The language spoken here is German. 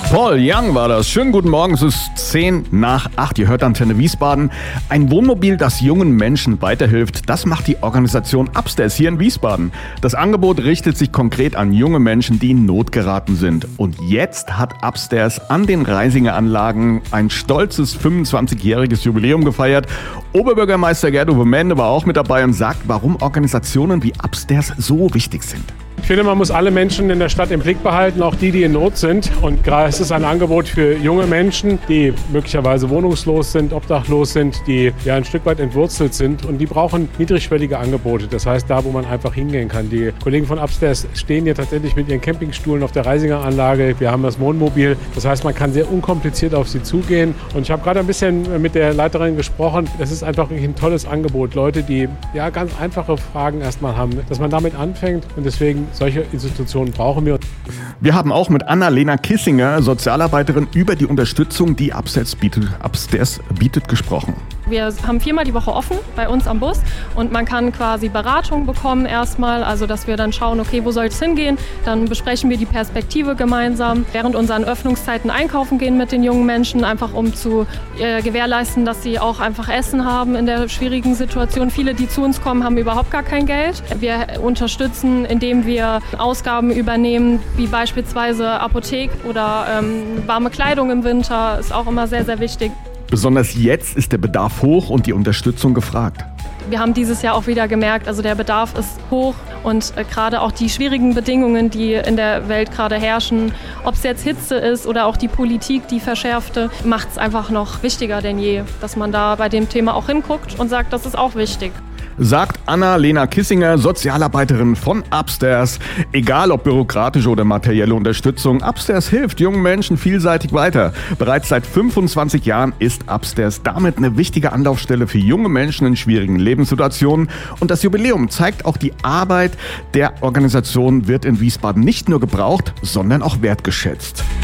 Paul Young war das. Schönen guten Morgen, es ist 7:50. Ihr hört Antenne Wiesbaden. Ein Wohnmobil, das jungen Menschen weiterhilft, das macht die Organisation Upstairs hier in Wiesbaden. Das Angebot richtet sich konkret an junge Menschen, die in Not geraten sind. Und jetzt hat Upstairs an den Reisinger Anlagen ein stolzes 25-jähriges Jubiläum gefeiert. Oberbürgermeister Gerd-Uwe Mende war auch mit dabei und sagt, warum Organisationen wie Upstairs so wichtig sind. Ich finde, man muss alle Menschen in der Stadt im Blick behalten, auch die in Not sind. Und gerade ist es ein Angebot für junge Menschen, die möglicherweise wohnungslos sind, obdachlos sind, die ja ein Stück weit entwurzelt sind. Und die brauchen niedrigschwellige Angebote. Das heißt, da, wo man einfach hingehen kann. Die Kollegen von Upstairs stehen hier tatsächlich mit ihren Campingstuhlen auf der Reisinger Anlage. Wir haben das Wohnmobil. Das heißt, man kann sehr unkompliziert auf sie zugehen. Und ich habe gerade ein bisschen mit der Leiterin gesprochen. Es ist einfach ein tolles Angebot. Leute, die ja ganz einfache Fragen erstmal haben, dass man damit anfängt. Und deswegen solche Institutionen brauchen wir. Wir haben auch mit Anna-Lena Kissinger, Sozialarbeiterin, über die Unterstützung, die Upstairs bietet, gesprochen. Wir haben 4-mal die Woche offen bei uns am Bus und man kann quasi Beratung bekommen erstmal, also dass wir dann schauen, okay, wo soll es hingehen? Dann besprechen wir die Perspektive gemeinsam. Während unseren Öffnungszeiten einkaufen gehen mit den jungen Menschen, einfach um zu gewährleisten, dass sie auch einfach Essen haben in der schwierigen Situation. Viele, die zu uns kommen, haben überhaupt gar kein Geld. Wir unterstützen, indem wir Ausgaben übernehmen, wie beispielsweise Apotheke oder warme Kleidung im Winter, ist auch immer sehr, sehr wichtig. Besonders jetzt ist der Bedarf hoch und die Unterstützung gefragt. Wir haben dieses Jahr auch wieder gemerkt, also der Bedarf ist hoch und gerade auch die schwierigen Bedingungen, die in der Welt gerade herrschen, ob es jetzt Hitze ist oder auch die Politik, die verschärfte, macht es einfach noch wichtiger denn je, dass man da bei dem Thema auch hinguckt und sagt, das ist auch wichtig. Sagt Anna-Lena Kissinger, Sozialarbeiterin von Upstairs. Egal ob bürokratische oder materielle Unterstützung, Upstairs hilft jungen Menschen vielseitig weiter. Bereits seit 25 Jahren ist Upstairs damit eine wichtige Anlaufstelle für junge Menschen in schwierigen Lebenssituationen. Und das Jubiläum zeigt auch, die Arbeit der Organisation wird in Wiesbaden nicht nur gebraucht, sondern auch wertgeschätzt.